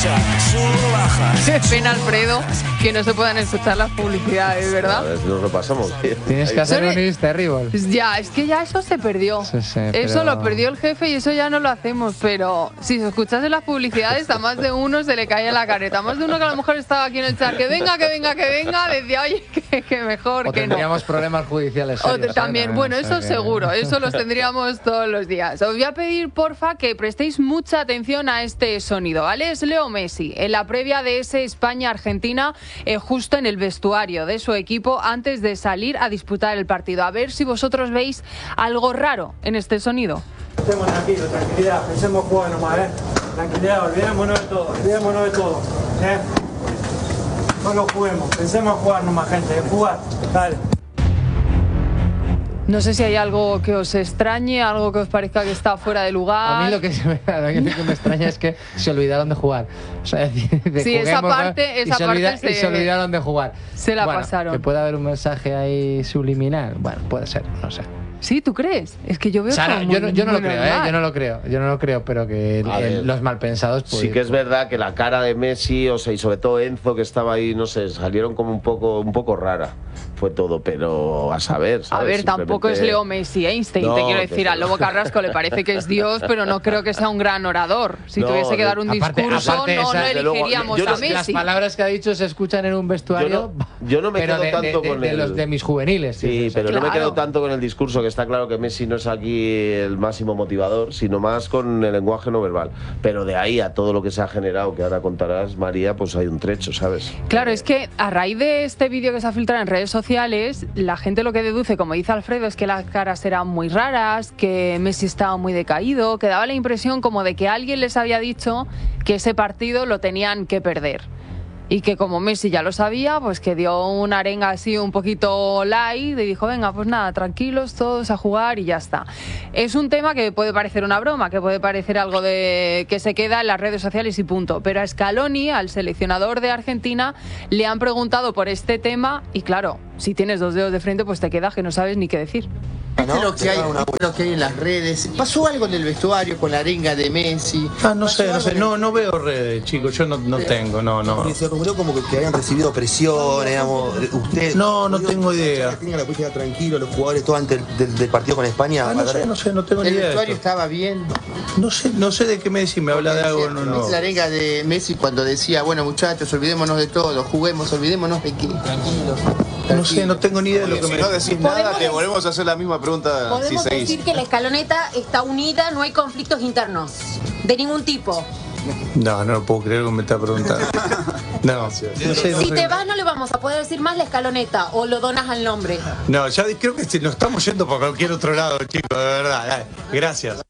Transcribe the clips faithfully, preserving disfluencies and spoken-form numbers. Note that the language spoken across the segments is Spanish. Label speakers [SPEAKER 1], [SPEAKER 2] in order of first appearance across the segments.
[SPEAKER 1] Qué pena, Alfredo, que no se puedan escuchar las publicidades, ¿verdad?
[SPEAKER 2] A ver, nos lo pasamos.
[SPEAKER 3] Tienes que hacer un Terrible.
[SPEAKER 1] Ya, es que ya eso se perdió.
[SPEAKER 3] Sí, sí,
[SPEAKER 1] eso
[SPEAKER 3] pero...
[SPEAKER 1] lo perdió el jefe y eso ya no lo hacemos. Pero si se escuchase las publicidades, a más de uno se le caía la careta. A más de uno que a lo mejor estaba aquí en el chat, que venga, que venga, que venga, decía, oye, que, que mejor
[SPEAKER 3] o
[SPEAKER 1] que no.
[SPEAKER 3] Tendríamos problemas judiciales serios,
[SPEAKER 1] o también,
[SPEAKER 3] ¿eh?
[SPEAKER 1] bueno,
[SPEAKER 3] O sea
[SPEAKER 1] eso
[SPEAKER 3] que...
[SPEAKER 1] seguro, eso los tendríamos todos los días. Os voy a pedir, porfa, que prestéis mucha atención a este sonido, ¿vale? Es Leo Messi, en la previa de ese España-Argentina, eh, justo en el vestuario de su equipo, antes de salir a disputar el partido. A ver si vosotros veis algo raro en este sonido.
[SPEAKER 4] Estemos tranquilos, tranquilidad, pensemos jugar nomás, ¿eh? Tranquilidad, olvidémonos de todo, olvidémonos de todo, ¿eh? Solo juguemos, pensemos jugar nomás, gente, en jugar, dale.
[SPEAKER 1] No sé si hay algo que os extrañe, algo que os parezca que está fuera de lugar.
[SPEAKER 3] A mí lo que, se me, lo que me extraña es que se olvidaron de jugar. O sea, de
[SPEAKER 1] sí, esa parte, esa
[SPEAKER 3] y se,
[SPEAKER 1] parte
[SPEAKER 3] olvida,
[SPEAKER 1] se,
[SPEAKER 3] y se olvidaron de jugar.
[SPEAKER 1] Se la
[SPEAKER 3] bueno,
[SPEAKER 1] pasaron.
[SPEAKER 3] Que puede haber un mensaje ahí subliminal. Bueno, puede ser, no sé.
[SPEAKER 1] Sí, ¿tú crees? Es que yo veo
[SPEAKER 3] o sea,
[SPEAKER 1] como
[SPEAKER 3] yo, no, yo no lo
[SPEAKER 1] muy
[SPEAKER 3] creo, ¿eh? Yo no lo creo, yo no lo creo, pero que el, el, los malpensados...
[SPEAKER 2] Pues, sí que es verdad que la cara de Messi, o sea, y sobre todo Enzo, que estaba ahí, no sé, salieron como un poco, un poco rara. Fue todo, pero a saber, ¿sabes?
[SPEAKER 1] A ver, tampoco es Leo Messi, Einstein, no, te quiero decir. Al Lobo Carrasco le parece que es Dios, pero no creo que sea un gran orador. Si no, tuviese que dar un
[SPEAKER 3] aparte,
[SPEAKER 1] discurso,
[SPEAKER 3] aparte
[SPEAKER 1] no,
[SPEAKER 3] esa,
[SPEAKER 1] no elegiríamos
[SPEAKER 3] luego, yo,
[SPEAKER 1] a Messi.
[SPEAKER 3] Las palabras que ha dicho se escuchan en un vestuario,
[SPEAKER 2] yo no, yo no me
[SPEAKER 3] pero
[SPEAKER 2] quedo
[SPEAKER 3] de,
[SPEAKER 2] tanto
[SPEAKER 3] de,
[SPEAKER 2] con
[SPEAKER 3] de,
[SPEAKER 2] el...
[SPEAKER 3] de los de mis juveniles.
[SPEAKER 2] Sí, pero
[SPEAKER 1] claro.
[SPEAKER 2] no me quedo tanto con el discurso, que está claro que Messi no es aquí el máximo motivador, sino más con el lenguaje no verbal. Pero de ahí a todo lo que se ha generado, que ahora contarás, María, pues hay un trecho, ¿sabes?
[SPEAKER 1] Claro, es que a raíz de este vídeo que se ha filtrado en redes sociales, la gente lo que deduce, como dice Alfredo, es que las caras eran muy raras, que Messi estaba muy decaído, que daba la impresión como de que alguien les había dicho que ese partido lo tenían que perder. Y que como Messi ya lo sabía, pues que dio una arenga así un poquito light y dijo, venga, pues nada, tranquilos todos a jugar y ya está. Es un tema que puede parecer una broma, que puede parecer algo de que se queda en las redes sociales y punto. Pero a Scaloni, al seleccionador de Argentina, le han preguntado por este tema y claro, si tienes dos dedos de frente, pues te quedas que no sabes ni qué decir.
[SPEAKER 5] ¿Viste lo que hay, lo que hay en las redes? ¿Pasó algo en el vestuario con la arenga de Messi?
[SPEAKER 6] Ah, no sé, no sé, no, no veo redes, chicos, yo no, no tengo, no, no.
[SPEAKER 7] Porque se rumoró como que, que habían recibido presión, digamos, usted...
[SPEAKER 6] No, no tengo idea.
[SPEAKER 7] Argentina la puede quedar tranquilo, los jugadores, todo antes del, del partido con España.
[SPEAKER 6] Ah, no sé, no sé, no tengo ni idea.
[SPEAKER 5] ¿El vestuario estaba bien?
[SPEAKER 6] No sé, no sé de qué Messi me habla de algo, no, no.
[SPEAKER 5] Es la arenga de Messi cuando decía, bueno muchachos, olvidémonos de todo, juguemos, olvidémonos de qué. Tranquilos.
[SPEAKER 6] No sé, no tengo ni idea de lo que
[SPEAKER 8] si
[SPEAKER 6] me...
[SPEAKER 8] no decís nada, te volvemos a hacer la misma pregunta.
[SPEAKER 9] Podemos
[SPEAKER 8] si
[SPEAKER 9] decir que la escaloneta está unida, no hay conflictos internos, de ningún tipo.
[SPEAKER 6] No, no puedo creer que me está preguntando. No, no sé, no
[SPEAKER 9] Si
[SPEAKER 6] sé.
[SPEAKER 9] te vas no le vamos a poder decir más la escaloneta o lo donas al nombre.
[SPEAKER 6] No, ya creo que nos estamos yendo por cualquier otro lado, chicos, de verdad. Gracias.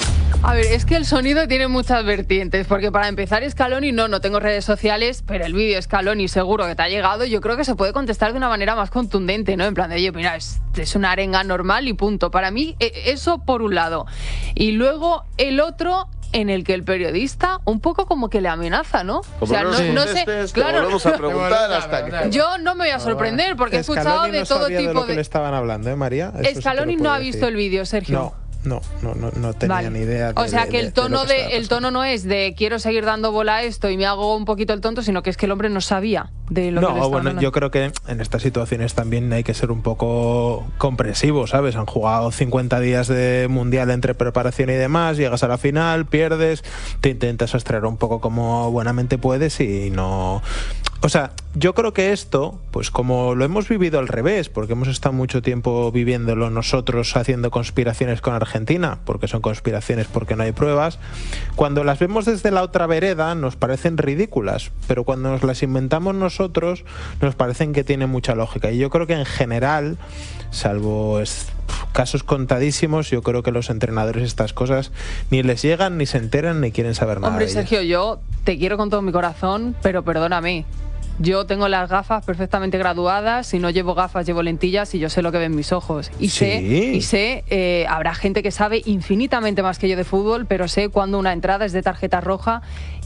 [SPEAKER 1] A ver, es que el sonido tiene muchas vertientes, porque para empezar Scaloni, no, no tengo redes sociales, pero el vídeo Scaloni seguro que te ha llegado, yo creo que se puede contestar de una manera más contundente, ¿no? En plan de, oye, mira, es, es una arenga normal y punto. Para mí, eso por un lado. Y luego el otro, en el que el periodista un poco como que le amenaza, ¿no?
[SPEAKER 2] Como
[SPEAKER 1] o sea,
[SPEAKER 2] no,
[SPEAKER 1] no,
[SPEAKER 2] sí.
[SPEAKER 1] no sé,
[SPEAKER 2] Este es que
[SPEAKER 1] claro.
[SPEAKER 2] volvemos a preguntar hasta que...
[SPEAKER 1] Yo no me voy a sorprender, porque he escuchado de
[SPEAKER 10] no
[SPEAKER 1] todo
[SPEAKER 10] sabía
[SPEAKER 1] tipo
[SPEAKER 10] de... lo que
[SPEAKER 1] de...
[SPEAKER 10] le estaban hablando, ¿eh, María? Eso
[SPEAKER 1] Scaloni
[SPEAKER 10] sí te lo
[SPEAKER 1] no ha
[SPEAKER 10] puedo
[SPEAKER 1] visto
[SPEAKER 10] decir.
[SPEAKER 1] el vídeo, Sergio.
[SPEAKER 10] No. No, no, no, no tenía
[SPEAKER 1] vale.
[SPEAKER 10] ni idea. De,
[SPEAKER 1] o sea que
[SPEAKER 10] de,
[SPEAKER 1] el tono
[SPEAKER 10] de,
[SPEAKER 1] de, de el tono no es de quiero seguir dando bola a esto y me hago un poquito el tonto, sino que es que el hombre no sabía de lo
[SPEAKER 10] no,
[SPEAKER 1] que le estaba
[SPEAKER 10] bueno,
[SPEAKER 1] hablando.
[SPEAKER 10] yo creo que en estas situaciones también hay que ser un poco comprensivo, ¿sabes? Han jugado cincuenta días de mundial entre preparación y demás, llegas a la final, pierdes, te intentas extraer un poco como buenamente puedes y no... O sea, yo creo que esto, pues como lo hemos vivido al revés, porque hemos estado mucho tiempo viviéndolo nosotros haciendo conspiraciones con Argentina, porque son conspiraciones porque no hay pruebas, cuando las vemos desde la otra vereda nos parecen ridículas, pero cuando nos las inventamos nosotros nos parecen que tienen mucha lógica. Y yo creo que en general, salvo es, casos contadísimos, yo creo que los entrenadores estas cosas ni les llegan, ni se enteran, ni quieren saber nada.
[SPEAKER 1] Hombre,
[SPEAKER 10] de ellas.
[SPEAKER 1] Sergio, yo te quiero con todo mi corazón, pero perdóname. Yo tengo las gafas perfectamente graduadas, si no llevo gafas llevo lentillas y yo sé lo que ven mis ojos. Y
[SPEAKER 10] ¿Sí?
[SPEAKER 1] sé, y sé eh, habrá gente que sabe infinitamente más que yo de fútbol, pero sé cuando una entrada es de tarjeta roja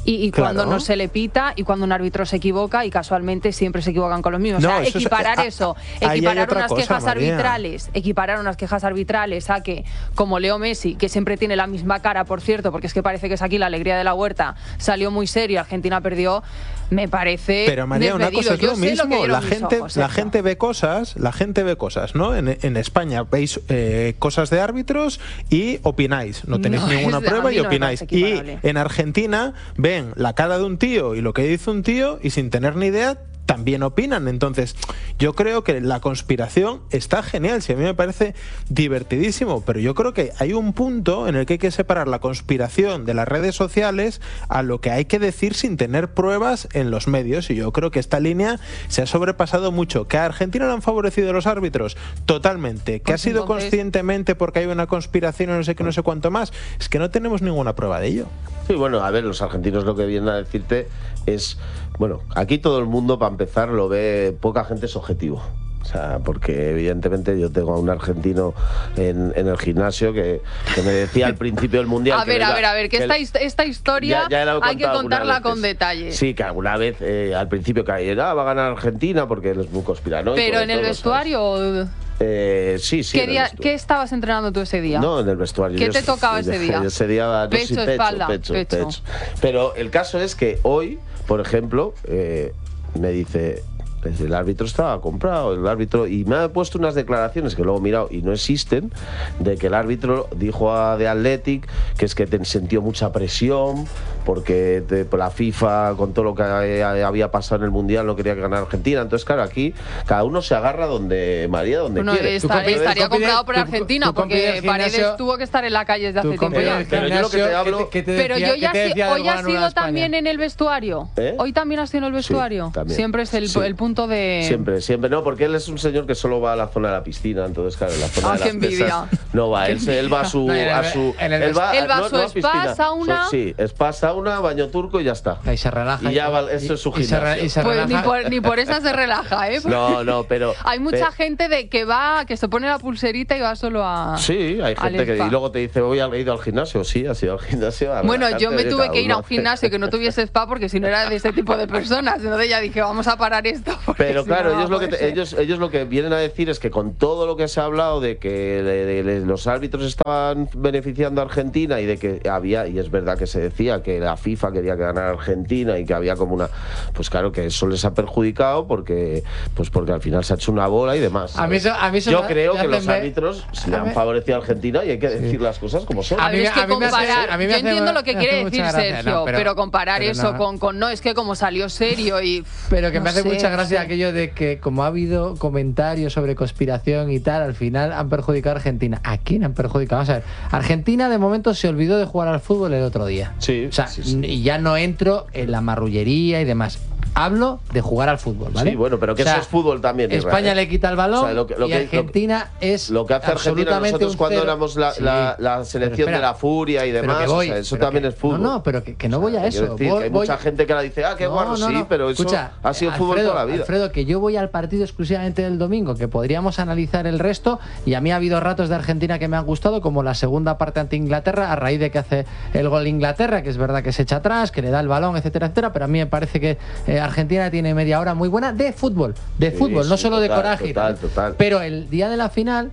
[SPEAKER 1] Y, y
[SPEAKER 10] Claro.
[SPEAKER 1] cuando no se le pita y cuando un árbitro se equivoca y casualmente siempre se equivocan con los mismos.
[SPEAKER 10] No,
[SPEAKER 1] o sea,
[SPEAKER 10] eso es-
[SPEAKER 1] equiparar
[SPEAKER 10] a-
[SPEAKER 1] eso,
[SPEAKER 10] ahí hay
[SPEAKER 1] equiparar
[SPEAKER 10] otra
[SPEAKER 1] unas
[SPEAKER 10] cosa,
[SPEAKER 1] quejas
[SPEAKER 10] María.
[SPEAKER 1] arbitrales, equiparar unas quejas arbitrales a que, como Leo Messi, que siempre tiene la misma cara, por cierto, porque es que parece que es aquí la alegría de la huerta, salió muy serio, Argentina perdió, me parece
[SPEAKER 10] Pero María, una
[SPEAKER 1] desmedido.
[SPEAKER 10] cosa es
[SPEAKER 1] Yo
[SPEAKER 10] lo
[SPEAKER 1] sé lo que
[SPEAKER 10] mismo.
[SPEAKER 1] vieron
[SPEAKER 10] La
[SPEAKER 1] mis
[SPEAKER 10] gente,
[SPEAKER 1] ojos,
[SPEAKER 10] la
[SPEAKER 1] Sergio.
[SPEAKER 10] gente ve cosas, la gente ve cosas, ¿no? En, en España veis eh, cosas de árbitros y opináis. No tenéis
[SPEAKER 1] No,
[SPEAKER 10] ninguna
[SPEAKER 1] es-
[SPEAKER 10] prueba
[SPEAKER 1] a mí
[SPEAKER 10] y
[SPEAKER 1] no me
[SPEAKER 10] opináis.
[SPEAKER 1] parece
[SPEAKER 10] Y
[SPEAKER 1] equiparable.
[SPEAKER 10] en Argentina ven la cara de un tío y lo que dice un tío y sin tener ni idea también opinan. Entonces, yo creo que la conspiración está genial. Si a mí me parece divertidísimo, pero yo creo que hay un punto en el que hay que separar la conspiración de las redes sociales a lo que hay que decir sin tener pruebas en los medios. Y yo creo que esta línea se ha sobrepasado mucho. ¿Que a Argentina le han favorecido los árbitros? Totalmente. ¿Que
[SPEAKER 1] Pues
[SPEAKER 10] ha sido
[SPEAKER 1] entonces-
[SPEAKER 10] conscientemente porque hay una conspiración y no sé qué, no sé cuánto más? Es que no tenemos ninguna prueba de ello.
[SPEAKER 2] Sí, bueno, a ver, los argentinos lo que vienen a decirte es, bueno, aquí todo el mundo, para empezar, lo ve, poca gente es objetivo. O sea, porque evidentemente yo tengo a un argentino en, en el gimnasio que, que me decía al principio del Mundial...
[SPEAKER 1] A
[SPEAKER 2] que
[SPEAKER 1] ver,
[SPEAKER 2] le
[SPEAKER 1] a
[SPEAKER 2] iba-
[SPEAKER 1] ver, a ver, que
[SPEAKER 2] que
[SPEAKER 1] esta,
[SPEAKER 2] le-
[SPEAKER 1] his- esta historia
[SPEAKER 2] Ya- ya la he
[SPEAKER 1] hay que
[SPEAKER 2] contado
[SPEAKER 1] contarla
[SPEAKER 2] algunas
[SPEAKER 1] con
[SPEAKER 2] veces.
[SPEAKER 1] detalle.
[SPEAKER 2] Sí, que alguna vez eh, al principio caía, ah, va a ganar Argentina porque él es muy conspiranoico.
[SPEAKER 1] Pero
[SPEAKER 2] de
[SPEAKER 1] en el
[SPEAKER 2] todo,
[SPEAKER 1] vestuario,
[SPEAKER 2] ¿sabes? Eh, sí, sí.
[SPEAKER 1] ¿qué,
[SPEAKER 2] en el
[SPEAKER 1] día,
[SPEAKER 2] vestuario.
[SPEAKER 1] ¿qué estabas entrenando tú ese día?
[SPEAKER 2] No, en el vestuario.
[SPEAKER 1] ¿Qué
[SPEAKER 2] Yo
[SPEAKER 1] te
[SPEAKER 2] es-
[SPEAKER 1] tocaba ese
[SPEAKER 2] yo-
[SPEAKER 1] día?
[SPEAKER 2] Ese día no,
[SPEAKER 1] Pecho,
[SPEAKER 2] sí, pecho,
[SPEAKER 1] espalda,
[SPEAKER 2] pecho,
[SPEAKER 1] pecho.
[SPEAKER 2] pecho. Pero el caso es que hoy, por ejemplo, eh, me dice... El árbitro estaba comprado, el árbitro, y me ha puesto unas declaraciones que luego he mirado y no existen, de que el árbitro dijo a The Athletic que es que te sintió mucha presión porque te- por la FIFA, con todo lo que había pasado en el Mundial, no quería que ganara Argentina. Entonces, claro, aquí cada uno se agarra donde María, donde
[SPEAKER 1] Bueno,
[SPEAKER 2] quiere.
[SPEAKER 1] esta-
[SPEAKER 2] Entonces,
[SPEAKER 1] estaría
[SPEAKER 3] tú pide-
[SPEAKER 1] comprado por
[SPEAKER 3] tú-
[SPEAKER 1] Argentina
[SPEAKER 3] tú compide
[SPEAKER 1] porque
[SPEAKER 3] el gimnasio-
[SPEAKER 1] Paredes tuvo que estar en la calle desde hace
[SPEAKER 3] Tu
[SPEAKER 1] tiempo
[SPEAKER 3] compañero
[SPEAKER 1] ya.
[SPEAKER 3] del
[SPEAKER 2] Pero yo lo que te
[SPEAKER 3] gimnasio,
[SPEAKER 2] hablo-
[SPEAKER 3] ¿qué te- qué te
[SPEAKER 1] Pero
[SPEAKER 3] decía-
[SPEAKER 1] yo
[SPEAKER 3] qué
[SPEAKER 1] ya
[SPEAKER 3] te
[SPEAKER 1] sí-
[SPEAKER 3] decía del
[SPEAKER 1] hoy has
[SPEAKER 3] Gol Anula
[SPEAKER 1] sido
[SPEAKER 3] España?
[SPEAKER 1] también en el vestuario.
[SPEAKER 2] ¿Eh?
[SPEAKER 1] Hoy también has sido en el vestuario.
[SPEAKER 2] también.
[SPEAKER 1] Siempre es el,
[SPEAKER 2] Sí.
[SPEAKER 1] el punto de.
[SPEAKER 2] Siempre, siempre. No, porque él es un señor que solo va a la zona de la piscina, entonces, claro, en la zona
[SPEAKER 1] Ah,
[SPEAKER 2] de
[SPEAKER 1] qué
[SPEAKER 2] las
[SPEAKER 1] envidia.
[SPEAKER 2] mesas no va. Él, se- él va a su...
[SPEAKER 3] No, en el-
[SPEAKER 2] a su
[SPEAKER 3] en el-
[SPEAKER 2] él va,
[SPEAKER 1] Él va a
[SPEAKER 2] no-
[SPEAKER 1] su
[SPEAKER 2] no
[SPEAKER 1] spa,
[SPEAKER 2] piscina,
[SPEAKER 1] sauna.
[SPEAKER 2] su- sí, spa, sauna, baño turco y ya está.
[SPEAKER 3] Ahí se relaja.
[SPEAKER 2] Y ya va, eso es su
[SPEAKER 3] y se re-
[SPEAKER 2] gimnasio.
[SPEAKER 3] y se
[SPEAKER 1] Pues ni
[SPEAKER 3] relaja.
[SPEAKER 1] por, ni por esa se relaja, ¿eh?
[SPEAKER 2] No, no, pero...
[SPEAKER 1] Hay mucha
[SPEAKER 2] pe-
[SPEAKER 1] gente de que va, que se pone la pulserita y va solo a.
[SPEAKER 2] Sí, hay
[SPEAKER 1] al
[SPEAKER 2] gente que...
[SPEAKER 1] spa.
[SPEAKER 2] Y luego te dice, voy a, he ido al gimnasio. Sí, has ido al gimnasio. a
[SPEAKER 1] Bueno,
[SPEAKER 2] relajarte,
[SPEAKER 1] yo me
[SPEAKER 2] oye,
[SPEAKER 1] tuve
[SPEAKER 2] cada
[SPEAKER 1] que ir a
[SPEAKER 2] uno
[SPEAKER 1] un
[SPEAKER 2] hace-
[SPEAKER 1] gimnasio que no tuviese spa porque si no era de ese tipo de personas. Entonces ya dije, vamos a parar esto. porque
[SPEAKER 2] Pero
[SPEAKER 1] si no,
[SPEAKER 2] claro,
[SPEAKER 1] no va
[SPEAKER 2] ellos
[SPEAKER 1] a
[SPEAKER 2] lo, que
[SPEAKER 1] poder
[SPEAKER 2] te-
[SPEAKER 1] ser.
[SPEAKER 2] ellos, ellos lo que vienen a decir es que con todo lo que se ha hablado de que de- de- de los árbitros estaban beneficiando a Argentina y de que había, y es verdad que se decía que la FIFA quería que ganara Argentina y que había como una... Pues claro que eso les ha perjudicado porque pues porque al final se ha hecho una bola y demás.
[SPEAKER 3] A mí
[SPEAKER 2] ¿sabes?
[SPEAKER 3] eso- a mí eso
[SPEAKER 2] Yo
[SPEAKER 3] me-
[SPEAKER 2] creo
[SPEAKER 3] me
[SPEAKER 2] que
[SPEAKER 3] hace
[SPEAKER 2] los
[SPEAKER 3] ver-
[SPEAKER 2] árbitros le
[SPEAKER 3] a
[SPEAKER 2] han
[SPEAKER 3] mí-
[SPEAKER 2] favorecido a Argentina y hay que decir las cosas como son.
[SPEAKER 1] A
[SPEAKER 3] A mí
[SPEAKER 1] ver,
[SPEAKER 3] me-
[SPEAKER 1] es que
[SPEAKER 3] a mí me hace-
[SPEAKER 1] comparar,
[SPEAKER 3] a mí me
[SPEAKER 1] yo
[SPEAKER 3] hace-
[SPEAKER 1] entiendo lo que
[SPEAKER 3] me
[SPEAKER 1] quiere
[SPEAKER 3] hace
[SPEAKER 1] decir
[SPEAKER 3] mucha gracia,
[SPEAKER 1] Sergio,
[SPEAKER 3] no,
[SPEAKER 1] pero,
[SPEAKER 3] pero-
[SPEAKER 1] comparar
[SPEAKER 3] pero
[SPEAKER 1] eso
[SPEAKER 3] no.
[SPEAKER 1] con, con no, es que como salió serio y...
[SPEAKER 3] Pero que
[SPEAKER 1] no
[SPEAKER 3] me hace
[SPEAKER 1] sé,
[SPEAKER 3] mucha
[SPEAKER 1] no
[SPEAKER 3] gracia
[SPEAKER 1] sé.
[SPEAKER 3] aquello de que como ha habido comentarios sobre conspiración y tal, al final han perjudicado a Argentina. ¿A quién han perjudicado? Vamos a ver, Argentina de momento se olvidó de jugar al fútbol el otro día.
[SPEAKER 2] Sí,
[SPEAKER 3] O sea,
[SPEAKER 2] sí, sí.
[SPEAKER 3] y ya no entro en la marrullería y demás. Hablo de jugar al fútbol, ¿vale?
[SPEAKER 2] Sí, bueno, pero que
[SPEAKER 3] O sea,
[SPEAKER 2] eso es fútbol también. Israel,
[SPEAKER 3] España
[SPEAKER 2] ¿eh?
[SPEAKER 3] le quita el balón
[SPEAKER 2] O sea, lo que- lo
[SPEAKER 3] y
[SPEAKER 2] que- lo-
[SPEAKER 3] Argentina es
[SPEAKER 2] Lo que hace Argentina,
[SPEAKER 3] absolutamente
[SPEAKER 2] nosotros
[SPEAKER 3] un
[SPEAKER 2] cuando
[SPEAKER 3] cero.
[SPEAKER 2] éramos la,
[SPEAKER 3] Sí,
[SPEAKER 2] la- la
[SPEAKER 3] pero
[SPEAKER 2] selección
[SPEAKER 3] espera,
[SPEAKER 2] de la furia y
[SPEAKER 3] pero
[SPEAKER 2] demás,
[SPEAKER 3] que voy,
[SPEAKER 2] o sea, eso
[SPEAKER 3] pero
[SPEAKER 2] también
[SPEAKER 3] que-
[SPEAKER 2] es fútbol.
[SPEAKER 3] No, no, pero que, que no voy a
[SPEAKER 2] Quiero
[SPEAKER 3] eso.
[SPEAKER 2] decir,
[SPEAKER 3] Voy-
[SPEAKER 2] que hay
[SPEAKER 3] voy-
[SPEAKER 2] mucha gente que ahora dice, ah, qué
[SPEAKER 3] No,
[SPEAKER 2] guarro,
[SPEAKER 3] no,
[SPEAKER 2] sí,
[SPEAKER 3] no.
[SPEAKER 2] pero eso
[SPEAKER 3] Escucha,
[SPEAKER 2] ha sido fútbol
[SPEAKER 3] Alfredo,
[SPEAKER 2] toda la vida.
[SPEAKER 3] Alfredo, que yo voy al partido exclusivamente del domingo, que podríamos analizar el resto, y a mí ha habido ratos de Argentina que me han gustado, como la segunda parte ante Inglaterra, a raíz de que hace el gol Inglaterra, que es verdad que se echa atrás, que le da el balón, etcétera, etcétera, pero a mí me parece que eh, Argentina tiene media hora muy buena de fútbol, de
[SPEAKER 2] Sí,
[SPEAKER 3] fútbol, no
[SPEAKER 2] sí,
[SPEAKER 3] solo de
[SPEAKER 2] total,
[SPEAKER 3] coraje y
[SPEAKER 2] total,
[SPEAKER 3] tal.
[SPEAKER 2] total.
[SPEAKER 3] Pero el día de la final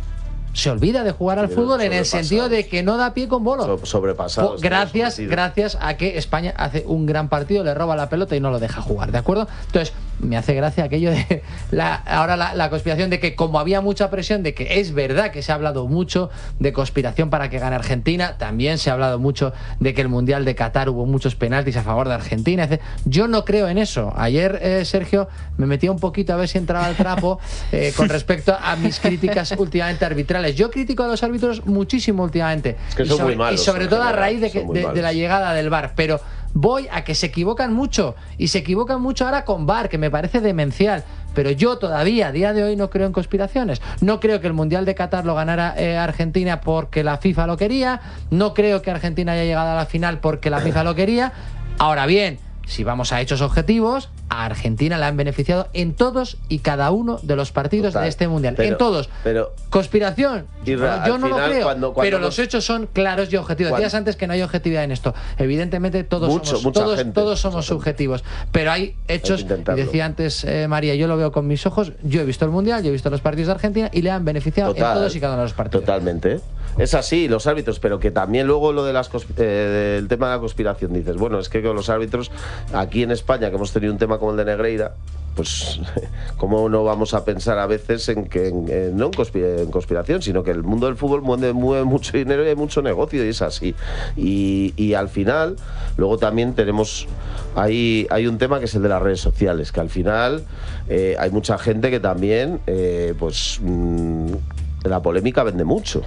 [SPEAKER 3] se olvida de jugar al
[SPEAKER 2] Pero
[SPEAKER 3] fútbol en el
[SPEAKER 2] sobrepasados.
[SPEAKER 3] sentido de que no da pie con bolo.
[SPEAKER 2] So- sobrepasados,
[SPEAKER 3] Po- Gracias,
[SPEAKER 2] sometidos.
[SPEAKER 3] gracias a que España hace un gran partido, le roba la pelota y no lo deja jugar, ¿de acuerdo? Entonces, me hace gracia aquello de la, ahora la, la conspiración de que como había mucha presión, de que es verdad que se ha hablado mucho de conspiración para que gane Argentina, también se ha hablado mucho de que el Mundial de Qatar hubo muchos penaltis a favor de Argentina, etc. Yo no creo en eso. Ayer, eh, Sergio, me metía un poquito a ver si entraba el trapo eh, con respecto a mis críticas últimamente arbitrales. Yo critico a los árbitros muchísimo últimamente.
[SPEAKER 2] Es que
[SPEAKER 3] y
[SPEAKER 2] son
[SPEAKER 3] sobre,
[SPEAKER 2] muy malos,
[SPEAKER 3] y sobre
[SPEAKER 2] en
[SPEAKER 3] todo a
[SPEAKER 2] general,
[SPEAKER 3] raíz de, que,
[SPEAKER 2] son muy
[SPEAKER 3] de- de
[SPEAKER 2] malos.
[SPEAKER 3] la llegada del V A R. Pero voy a que se equivocan mucho. Y se equivocan mucho ahora con V A R, que me parece demencial. Pero yo todavía, a día de hoy, no creo en conspiraciones. No creo que el Mundial de Qatar lo ganara eh, Argentina porque la FIFA lo quería. No creo que Argentina haya llegado a la final porque la FIFA lo quería. Ahora bien, si vamos a hechos objetivos, a Argentina le han beneficiado en todos y cada uno de los partidos Total, de este Mundial.
[SPEAKER 2] Pero,
[SPEAKER 3] en todos.
[SPEAKER 2] Pero,
[SPEAKER 3] Conspiración.
[SPEAKER 2] Irra,
[SPEAKER 3] yo no
[SPEAKER 2] final,
[SPEAKER 3] lo creo.
[SPEAKER 2] Cuando, cuando
[SPEAKER 3] pero
[SPEAKER 2] nos...
[SPEAKER 3] los hechos son claros y objetivos.
[SPEAKER 2] Cuando...
[SPEAKER 3] Decías antes que no hay objetividad en esto. Evidentemente todos
[SPEAKER 2] Mucho,
[SPEAKER 3] somos, todos,
[SPEAKER 2] gente,
[SPEAKER 3] todos somos subjetivos. Pero hay hechos. Hay y decía antes eh, María, yo lo veo con mis ojos. Yo he visto el Mundial, yo he visto los partidos de Argentina y le han beneficiado Total, en todos y cada uno de los partidos.
[SPEAKER 2] Totalmente. Es así, los árbitros, pero que también luego lo de las eh, del tema de la conspiración dices, bueno, es que con los árbitros aquí en España, que hemos tenido un tema como el de Negreira, pues cómo no vamos a pensar a veces en que en, en, no en, conspira, en conspiración, sino que el mundo del fútbol mueve, mueve mucho dinero y hay mucho negocio y es así. Y, y al final, luego también tenemos ahí hay un tema que es el de las redes sociales, que al final eh, hay mucha gente que también eh, pues mmm, la polémica vende mucho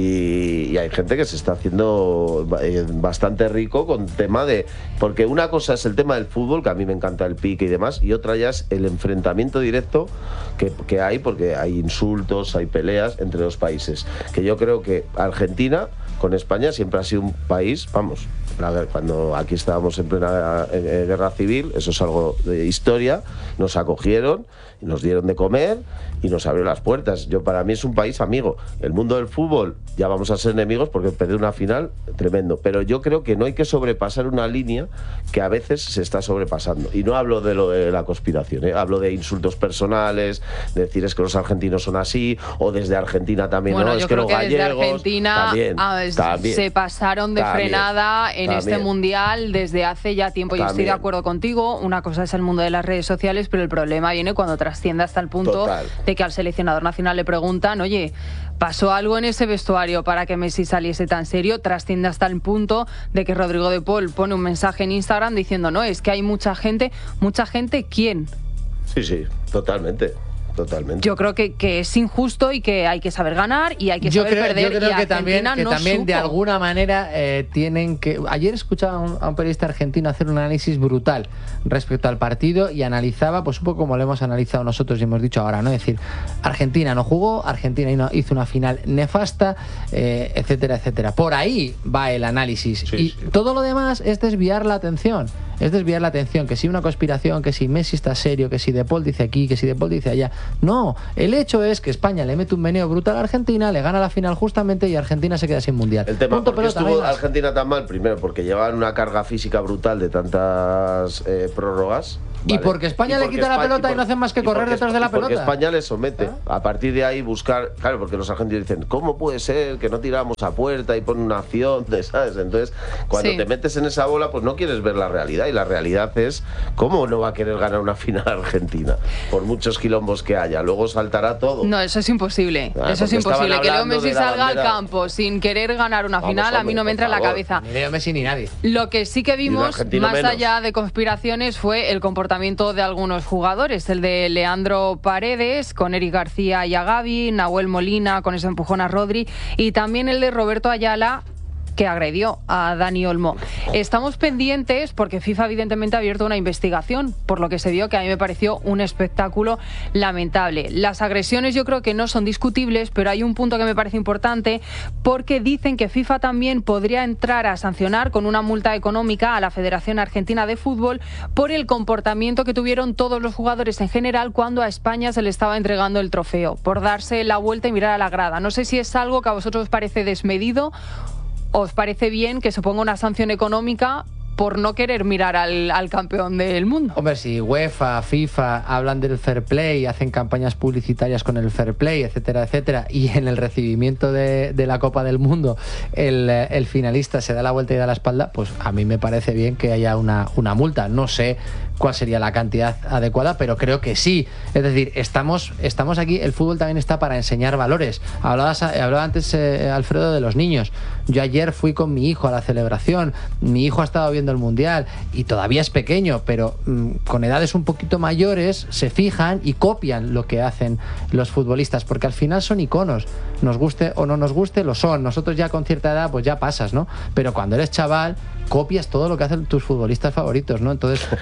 [SPEAKER 2] y, y hay gente que se está haciendo bastante rico con tema de... Porque una cosa es el tema del fútbol, que a mí me encanta el pique y demás, y otra ya es el enfrentamiento directo que, que hay, porque hay insultos, hay peleas entre los países. Que yo creo que Argentina con España siempre ha sido un país, vamos, cuando aquí estábamos en plena guerra civil, eso es algo de historia, nos acogieron, nos dieron de comer y nos abrieron las puertas. Yo, para mí es un país amigo. El mundo del fútbol ya vamos a ser enemigos porque perder una final tremendo, pero yo creo que no hay que sobrepasar una línea que a veces se está sobrepasando, y no hablo de lo de la conspiración, ¿eh? Hablo de insultos personales, de decir es que los argentinos son así, o desde Argentina también,
[SPEAKER 1] bueno,
[SPEAKER 2] no,
[SPEAKER 1] yo
[SPEAKER 2] es que
[SPEAKER 1] creo
[SPEAKER 2] los
[SPEAKER 1] que
[SPEAKER 2] gallegos
[SPEAKER 1] desde Argentina
[SPEAKER 2] también,
[SPEAKER 1] ah,
[SPEAKER 2] también,
[SPEAKER 1] se pasaron de
[SPEAKER 2] también,
[SPEAKER 1] frenada en
[SPEAKER 2] también.
[SPEAKER 1] este mundial desde hace ya tiempo. Yo estoy de acuerdo contigo, una cosa es el mundo de las redes sociales, pero el problema viene cuando trasciende hasta el punto Total. de que al seleccionador nacional le preguntan, oye, ¿pasó algo en ese vestuario para que Messi saliese tan serio? Trasciende hasta el punto de que Rodrigo de Paul pone un mensaje en Instagram diciendo, no, es que hay mucha gente, mucha gente, ¿quién?
[SPEAKER 2] Sí, sí, totalmente. Totalmente.
[SPEAKER 1] Yo creo que, que es injusto y que hay que saber ganar y hay que
[SPEAKER 3] yo
[SPEAKER 1] saber
[SPEAKER 3] creo,
[SPEAKER 1] perder.
[SPEAKER 3] Yo creo
[SPEAKER 1] y
[SPEAKER 3] que también, que
[SPEAKER 1] no
[SPEAKER 3] también de
[SPEAKER 1] supo.
[SPEAKER 3] alguna manera eh, tienen que... Ayer escuchaba a un, a un periodista argentino hacer un análisis brutal respecto al partido y analizaba, pues un poco como lo hemos analizado nosotros y hemos dicho ahora, ¿no? Es decir, Argentina no jugó, Argentina hizo una final nefasta, eh, etcétera, etcétera. Por ahí va el análisis. Sí, y sí. todo lo demás es desviar la atención. Es desviar la atención, que si una conspiración, que si Messi está serio, que si De Paul dice aquí, que si De Paul dice allá. No, el hecho es que España le mete un meneo brutal a Argentina, le gana la final justamente y Argentina se queda sin mundial.
[SPEAKER 2] El tema,
[SPEAKER 3] Punto,
[SPEAKER 2] ¿por qué estuvo Argentina tan mal? Primero, porque llevaban una carga física brutal de tantas eh, prórrogas.
[SPEAKER 3] ¿Vale? Y porque España y porque le quita España, la pelota y, por, y no hacen más que correr detrás de la pelota.
[SPEAKER 2] Porque España le somete. ¿Ah? A partir de ahí buscar... Claro, porque los argentinos dicen, ¿cómo puede ser que no tiramos a puerta y ponen una acción? ¿Sabes? Entonces, cuando sí. te metes en esa bola, pues no quieres ver la realidad. Y la realidad es, ¿cómo no va a querer ganar una final Argentina? Por muchos quilombos que haya. Luego saltará todo.
[SPEAKER 1] No, eso es imposible. Ah, eso es imposible. Que Leo Messi salga al campo sin querer ganar una Vamos, final, hombre, a mí no me entra en la cabeza.
[SPEAKER 3] Ni Leo Messi ni nadie.
[SPEAKER 1] Lo que sí que vimos, más menos. allá de conspiraciones, fue el comportamiento de algunos jugadores. El de Leandro Paredes con Eric García y a Gavi, Nahuel Molina con ese empujón a Rodri, y también el de Roberto Ayala, que agredió a Dani Olmo. Estamos pendientes porque FIFA evidentemente ha abierto una investigación por lo que se vio, que a mí me pareció un espectáculo lamentable. Las agresiones yo creo que no son discutibles, pero hay un punto que me parece importante porque dicen que FIFA también podría entrar a sancionar con una multa económica a la Federación Argentina de Fútbol por el comportamiento que tuvieron todos los jugadores en general cuando a España se le estaba entregando el trofeo, por darse la vuelta y mirar a la grada. No sé si es algo que a vosotros os parece desmedido. ¿Os parece bien que se ponga una sanción económica por no querer mirar al, al campeón del mundo?
[SPEAKER 3] Hombre, si UEFA, FIFA hablan del fair play, hacen campañas publicitarias con el fair play, etcétera, etcétera, y en el recibimiento de, de la Copa del Mundo el, el finalista se da la vuelta y da la espalda, pues a mí me parece bien que haya una, una multa. No sé cuál sería la cantidad adecuada, pero creo que sí. Es decir, estamos, estamos aquí, el fútbol también está para enseñar valores. Hablabas, hablaba antes eh, Alfredo de los niños. Yo ayer fui con mi hijo a la celebración, mi hijo ha estado viendo el Mundial y todavía es pequeño, pero mmm, con edades un poquito mayores se fijan y copian lo que hacen los futbolistas, porque al final son iconos, nos guste o no nos guste, lo son. Nosotros ya con cierta edad pues ya pasas, ¿no? Pero cuando eres chaval copias todo lo que hacen tus futbolistas favoritos, ¿no? Entonces, no,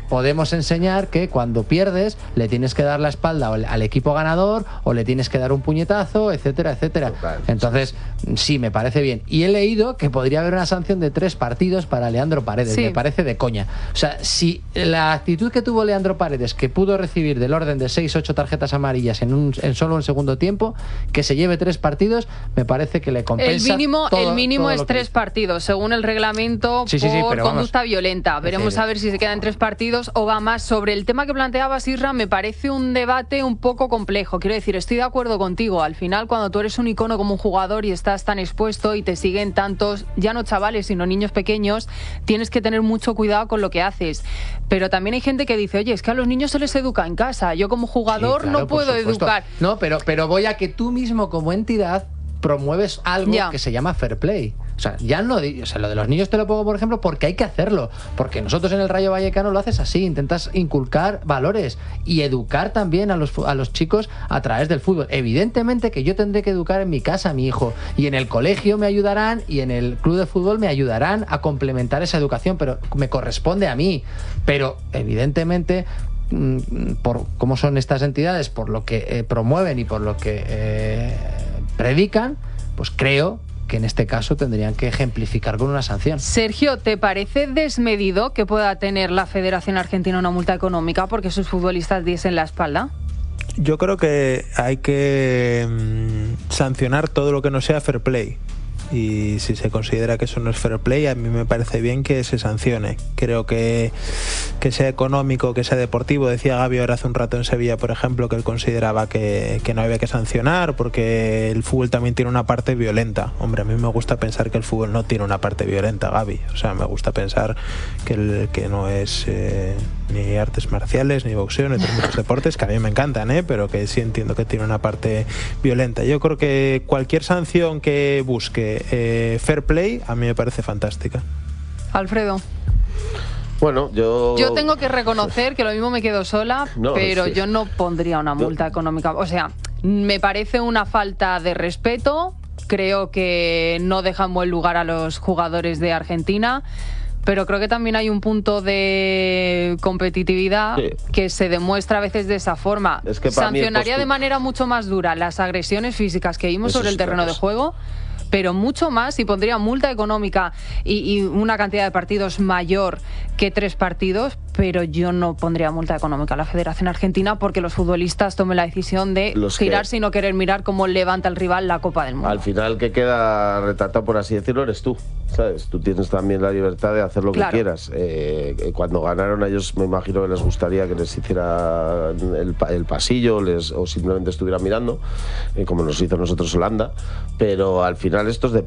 [SPEAKER 3] podemos enseñar que cuando pierdes le tienes que dar la espalda al equipo ganador o le tienes que dar un puñetazo, etcétera, etcétera. Entonces, sí, me parece bien. Y he leído que podría haber una sanción de tres partidos para Leandro Paredes. Sí. Me parece de coña. O sea, si la actitud que tuvo Leandro Paredes, que pudo recibir del orden de seis, ocho tarjetas amarillas en, un, en solo un segundo tiempo, que se lleve tres partidos, me parece que le compensa.
[SPEAKER 1] El mínimo,
[SPEAKER 3] todo,
[SPEAKER 1] el mínimo
[SPEAKER 3] todo
[SPEAKER 1] es tres
[SPEAKER 3] dice.
[SPEAKER 1] partidos, según el reglamento,
[SPEAKER 3] sí, sí, sí,
[SPEAKER 1] por
[SPEAKER 3] pero
[SPEAKER 1] conducta
[SPEAKER 3] vamos,
[SPEAKER 1] violenta. Veremos a ver si se queda en tres partidos o va más. Sobre el tema que planteabas, Isra, me parece un debate un poco complejo. Quiero decir, estoy de acuerdo contigo. Al final, cuando tú eres un icono como un jugador y estás tan expuesto y te siguen tantos, ya no chavales, sino niños pequeños, tienes que tener mucho cuidado con lo que haces. Pero también hay gente que dice, oye, es que a los niños se les educa en casa. Yo como jugador sí, claro, no puedo educar.
[SPEAKER 3] No, pero, pero voy a que tú mismo como entidad promueves algo ya. que se llama fair play. O sea, ya no, o sea, lo de los niños te lo pongo, por ejemplo, porque hay que hacerlo. Porque nosotros en el Rayo Vallecano lo haces así, intentas inculcar valores y educar también a los, a los chicos a través del fútbol. Evidentemente que yo tendré que educar en mi casa a mi hijo, y en el colegio me ayudarán, y en el club de fútbol me ayudarán a complementar esa educación, pero me corresponde a mí. Pero evidentemente, por cómo son estas entidades, por lo que eh, promueven y por lo que eh, predican, pues creo que en este caso tendrían que ejemplificar con una sanción.
[SPEAKER 1] Sergio, ¿te parece desmedido que pueda tener la Federación Argentina una multa económica porque sus futbolistas diesen la espalda?
[SPEAKER 10] Yo creo que hay que mmm, sancionar todo lo que no sea fair play. Y si se considera que eso no es fair play, a mí me parece bien que se sancione. Creo que, que sea económico, que sea deportivo. Decía Gaby ahora hace un rato en Sevilla, por ejemplo, que él consideraba que, que no había que sancionar porque el fútbol también tiene una parte violenta. Hombre, a mí me gusta pensar que el fútbol no tiene una parte violenta, Gaby. O sea, me gusta pensar que, el, que no es eh, ni artes marciales, ni boxeo, ni otros muchos deportes, que a mí me encantan, ¿eh? Pero que sí entiendo que tiene una parte violenta. Yo creo que cualquier sanción que busque Eh, fair play a mí me parece fantástica.
[SPEAKER 1] Alfredo.
[SPEAKER 2] Bueno, yo...
[SPEAKER 1] Yo tengo que reconocer que lo mismo me quedo sola, no, pero sí. yo no pondría una multa yo... económica. O sea, me parece una falta de respeto. Creo que no deja en buen lugar a los jugadores de Argentina. Pero creo que también hay un punto de competitividad sí. que se demuestra a veces de esa forma.
[SPEAKER 2] Es que
[SPEAKER 1] sancionaría
[SPEAKER 2] postu...
[SPEAKER 1] de manera mucho más dura las agresiones físicas que vimos Eso sobre el terreno de juego, pero mucho más, y pondría multa económica y, y una cantidad de partidos mayor que tres partidos, pero yo no pondría multa económica a la Federación Argentina porque los futbolistas tomen la decisión de los girarse que... y no querer mirar cómo levanta el rival la Copa del Mundo.
[SPEAKER 2] Al final, que queda retratado, por así decirlo, eres tú, ¿sabes? Tú tienes también la libertad de hacer lo claro. que quieras. Eh, cuando ganaron a ellos, me imagino que les gustaría que les hiciera el, el pasillo les, o simplemente estuvieran mirando, eh, como nos hizo nosotros Holanda, pero al final esto es de